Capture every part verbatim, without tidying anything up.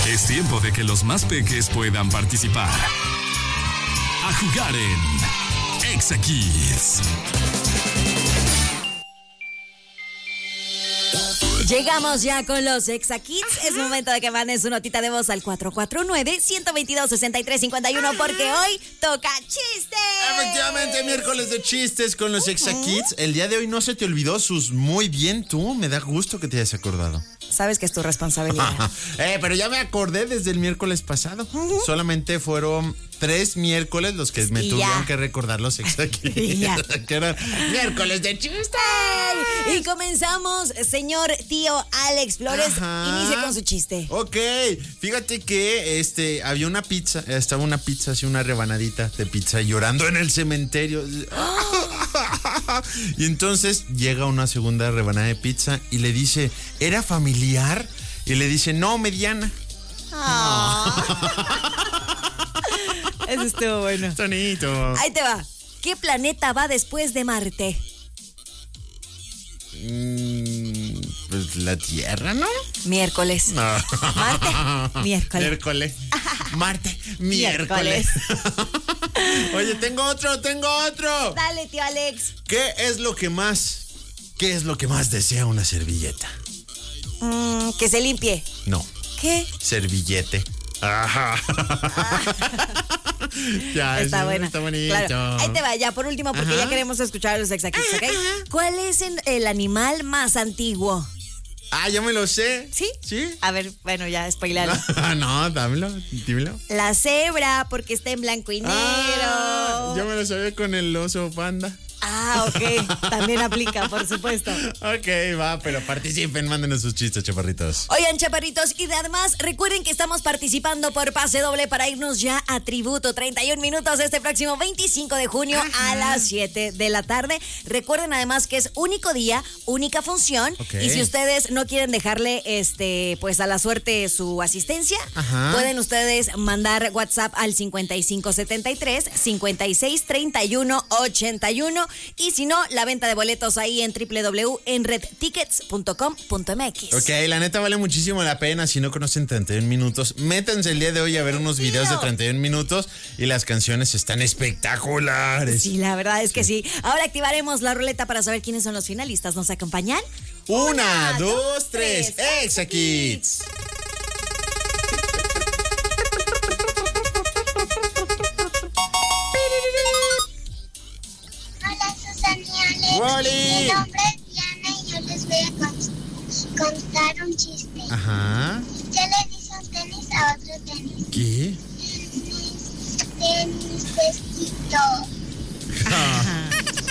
Es tiempo de que los más peques puedan participar. A jugar en Exa Kids. Llegamos ya con los Exa Kids. Es momento de que mandes su notita de voz al cuatro cuatro nueve, uno dos dos, seis tres cinco uno porque hoy toca chistes. Efectivamente, miércoles de chistes con los Exa Kids. El día de hoy no se te olvidó sus muy bien tú. Me da gusto que te hayas acordado. Sabes que es tu responsabilidad. eh, pero ya me acordé desde el miércoles pasado. Uh-huh. Solamente fueron tres miércoles los que me y tuvieron ya. que recordar los Exa Kids. Que era miércoles de chistes. Y comenzamos, señor tío Alex Flores. Ajá. Inicie con su chiste. Ok, fíjate que este había una pizza, estaba una pizza, así una rebanadita de pizza llorando en el cementerio. ¡Oh! Y entonces llega una segunda rebanada de pizza y le dice, ¿era familiar? Y le dice, no, mediana. Oh. Eso estuvo bueno. Bonito. Ahí te va. ¿Qué planeta va después de Marte? Mm, pues la Tierra, ¿no? Miércoles. No. Marte, miércoles. Miércoles. Marte, miércoles. Oye, tengo otro, tengo otro. Dale, tío Alex. ¿Qué es lo que más, qué es lo que más desea una servilleta? Mm, que se limpie. No. ¿Qué? Servillete. Ajá. Ya, está eso, buena. Está bonito. Claro. Ahí te va, ya por último, porque ajá. ya queremos escuchar a los Exa Kids, ¿ok? ¿Cuál es el animal más antiguo? Ah, ya me lo sé. ¿Sí? Sí. A ver, bueno, ya, spoilalo. No, dámelo, dímelo. La cebra, porque está en blanco y negro. Ah, yo me lo sabía con el oso panda. Ah, ok. También aplica, por supuesto. Ok, va, pero participen, mándenos sus chistes, chaparritos. Oigan, chaparritos, y además recuerden que estamos participando por pase doble para irnos ya a Tributo. treinta y un minutos este próximo veinticinco de junio ajá. a las siete de la tarde. Recuerden además que es único día, única función. Okay. Y si ustedes no quieren dejarle este, pues a la suerte su asistencia, ajá. pueden ustedes mandar WhatsApp al cincuenta y cinco setenta y tres, cincuenta y seis treinta y uno ochenta y uno. Y si no, la venta de boletos ahí en doble u doble u doble u punto en red tickets punto com punto m x. Ok, la neta vale muchísimo la pena. Si no conocen treinta y un minutos, métanse el día de hoy a ver unos videos de treinta y un minutos y las canciones están espectaculares. Sí, la verdad es que sí. Ahora activaremos la ruleta para saber quiénes son los finalistas. ¿Nos acompañan? Una, Una dos, tres, Exa Kids. ¡Wally! Mi nombre es Diana y yo les voy a con- contar un chiste. Ajá. ¿Qué le dice un tenis a otro tenis? ¿Qué? Tenis, tenis vestido. Ah.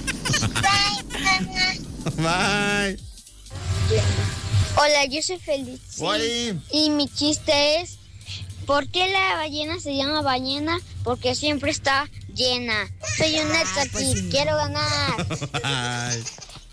Bye, mamá. Bye. Hola, yo soy Feliz. Wally. Y mi chiste es, ¿por qué la ballena se llama ballena? Porque siempre está llena. Soy un ex aquí, pues sí. Quiero ganar. Ay.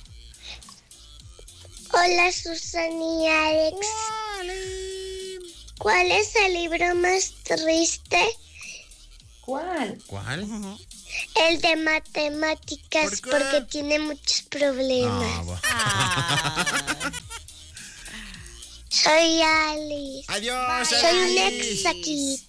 Hola, Susan y Alex. Wally. ¿Cuál es el libro más triste? ¿Cuál? ¿Cuál? Uh-huh. El de matemáticas, ¿por porque tiene muchos problemas. Ah, bueno. Ah. Soy Alice. Adiós, soy Alice. un ex aquí.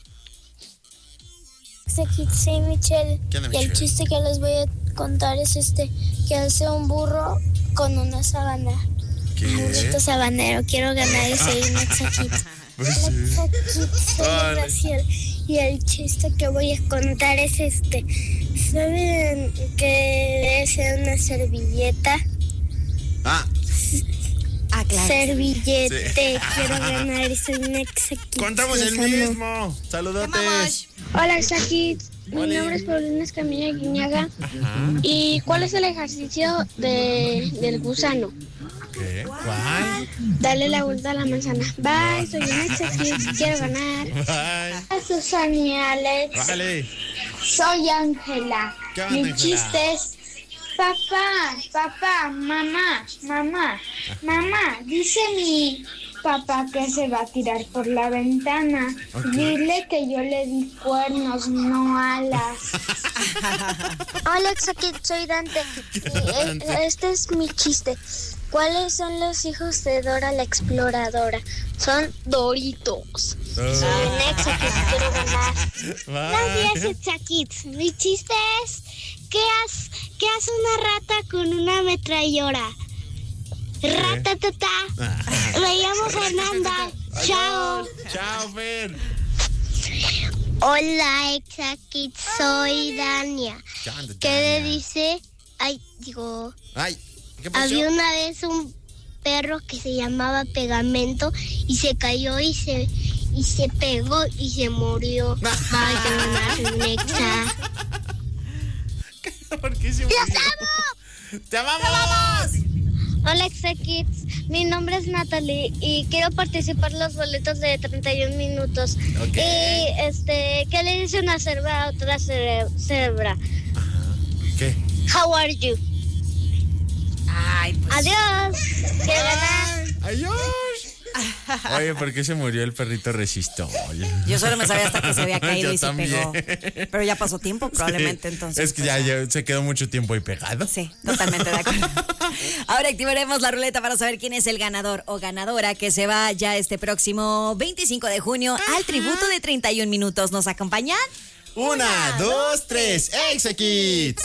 Aquí soy Michelle. ¿Qué onda, y el Michelle? chiste que les voy a contar es este, que hace un burro con una sabana. ¿Qué? Un burrito sabanero. Quiero ganar y soy un ex aquí. Pues sí. Soy Graciela. Y el chiste que voy a contar es este. ¿Saben qué es una servilleta? Ah. Ah, claro. Servillete, sí. Quiero ganar y soy un ex aquí. Contamos el mismo. Saludotes. Hola, Saki. Mi nombre es Paulina Escamilla Guiñaga. Ajá. ¿Y cuál es el ejercicio de, del gusano? ¿Qué? ¿Cuál? Dale la vuelta a la manzana. Bye, soy un ex aquí. Quiero ganar. Bye. Hola, Susana y Alex. Vale. Soy Ángela. Mi Ángela? chiste es: papá, papá, mamá, mamá, mamá, dice mi papá que se va a tirar por la ventana. Okay. Dile que yo le di cuernos, no alas. Hola, aquí soy Dante. Este es mi chiste. ¿Cuáles son los hijos de Dora la Exploradora? Son Doritos. Oh. Soy Nexa, que quiero ganar. Bye. Buenos días, Exa Kids. Mi chiste es, ¿qué hace, ¿qué hace una rata con una ametralladora? Ratatata. Me llamo Fernanda. Chao. Chao, Fer. Hola, Exa Kids. Soy Dania. ¿Qué onda, ¿Qué le Tania? dice? Ay, digo... Ay, ¿qué pasó? Había una vez un perro que se llamaba Pegamento y se cayó y se y se pegó y se murió. Ay, te mandas un Exa. ¿Por qué se ¡Los murió? amo! ¡Te amamos! Hola, Exa Kids. Mi nombre es Natalie y quiero participar en los boletos de treinta y un minutos. Ok. Y, este, ¿qué le dice una cebra a otra cere- cebra? ¿Qué? How are you? Ay, pues. Adiós. Quiero ganar. ¡Adiós! Oye, ¿por qué se murió el perrito resistol? Yo solo me sabía hasta que se había caído Yo y se también. pegó. Pero ya pasó tiempo, probablemente, Sí. entonces. Es que pues, ya, ya se quedó mucho tiempo ahí pegado. Sí, totalmente de acuerdo. Ahora activaremos la ruleta para saber quién es el ganador o ganadora que se va ya este próximo veinticinco de junio al tributo de treinta y un minutos. ¿Nos acompañan? Una, dos, tres, Exa Kids.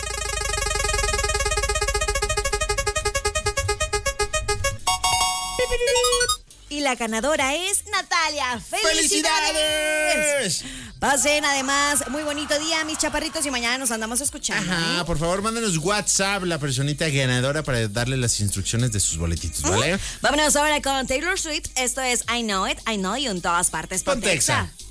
Y la ganadora es Natalia. ¡Felicidades! ¡Felicidades! Pasen además muy bonito día, mis chaparritos, y mañana nos andamos escuchando. Ajá, ¿eh? por favor, mándenos WhatsApp la personita ganadora para darle las instrucciones de sus boletitos, ¿vale? Vámonos ahora con Taylor Swift. Esto es I Know It, I Know You en todas partes. Ponte Ponte Exa. Exa.